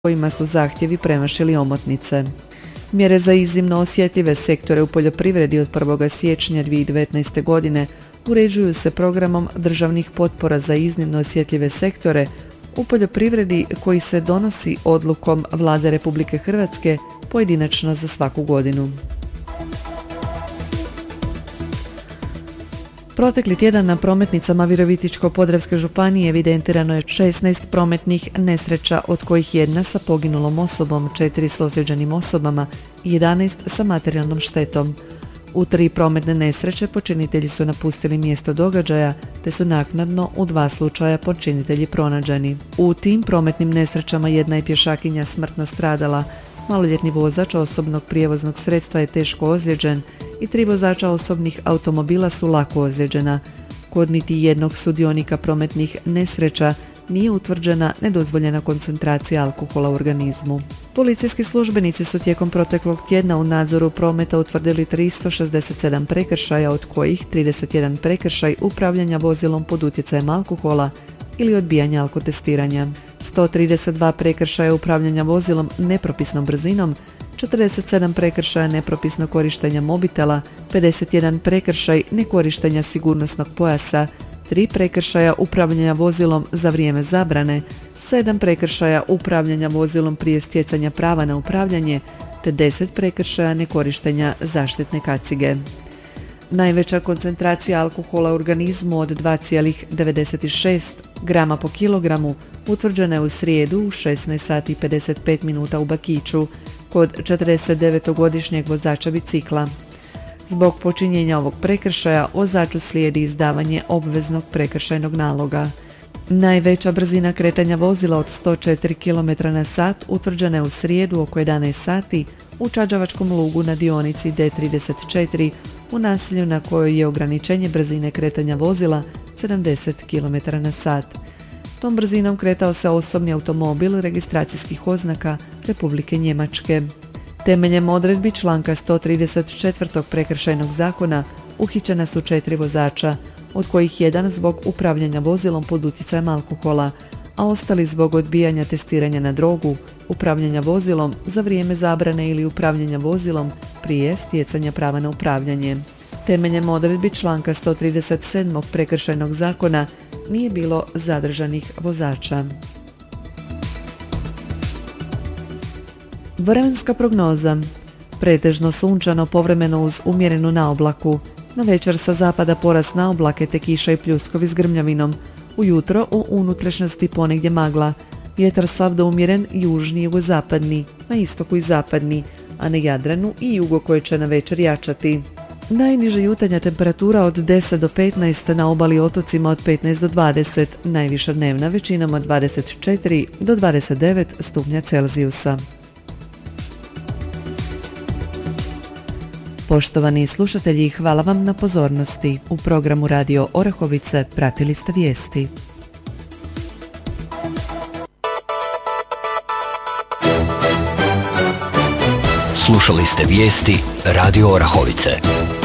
kojima su zahtjevi premašili omotnice. Mjere za iznimno osjetljive sektore u poljoprivredi od 1. siječnja 2019. godine uređuju se programom državnih potpora za iznimno osjetljive sektore u poljoprivredi koji se donosi odlukom Vlade Republike Hrvatske pojedinačno za svaku godinu. Protekli tjedan na prometnicama Virovitičko-podravske županije evidentirano je 16 prometnih nesreća, od kojih jedna sa poginulom osobom, 4 s ozlijeđenim osobama i 11 sa materijalnom štetom. U 3 prometne nesreće počinitelji su napustili mjesto događaja, te su naknadno u 2 slučaja počinitelji pronađeni. U tim prometnim nesrećama jedna je pješakinja smrtno stradala, maloljetni vozač osobnog prijevoznog sredstva je teško ozlijeđen i 3 vozača osobnih automobila su lako ozlijeđena. Kod niti jednog sudionika prometnih nesreća nije utvrđena nedozvoljena koncentracija alkohola u organizmu. Policijski službenici su tijekom proteklog tjedna u nadzoru prometa utvrdili 367 prekršaja, od kojih 31 prekršaj upravljanja vozilom pod utjecajem alkohola ili odbijanja alkotestiranja, 132 prekršaja upravljanja vozilom nepropisnom brzinom, 47 prekršaja nepropisnog korištenja mobitela, 51 prekršaj nekorištenja sigurnosnog pojasa, 3 prekršaja upravljanja vozilom za vrijeme zabrane, 7 prekršaja upravljanja vozilom prije stjecanja prava na upravljanje, te 10 prekršaja nekorištenja zaštitne kacige. Najveća koncentracija alkohola u organizmu od 2,96 grama po kilogramu utvrđena je u srijedu u 16 sati i 55 minuta u Bakiću kod 49-godišnjeg vozača bicikla. Zbog počinjenja ovog prekršaja vozaču slijedi izdavanje obveznog prekršajnog naloga. Najveća brzina kretanja vozila od 104 km/h utvrđena je u srijedu oko 11 sati u Čađavačkom lugu na dionici D34 u naselju na kojoj je ograničenje brzine kretanja vozila 70 km/h. Tom brzinom kretao se osobni automobil registracijskih oznaka Republike Njemačke. Temeljem odredbi članka 134. prekršajnog zakona uhićena su 4 vozača, od kojih jedan zbog upravljanja vozilom pod utjecajem alkohola, a ostali zbog odbijanja testiranja na drogu, upravljanja vozilom za vrijeme zabrane ili upravljanja vozilom prije stjecanja prava na upravljanje. Temeljem odredbi članka 137. prekršajnog zakona nije bilo zadržanih vozača. Vremenska prognoza. Pretežno sunčano, povremeno uz umjerenu naoblaku. Navečer sa zapada porast naoblake te kiša i pljuskovi s grmljavinom. Ujutro u unutrašnjosti ponegdje magla. Vjetar slab do umjeren, južni i jugozapadni, na istoku i zapadni, a na Jadranu i jugo koje će navečer jačati. Najniža jutarnja temperatura od 10 do 15, na obali otocima od 15 do 20, najviša dnevna većinom od 24 do 29 stupnja Celzijusa. Poštovani slušatelji, hvala vam na pozornosti. U programu Radio Orahovice pratili ste vijesti. Slušali ste vijesti Radio Orahovice.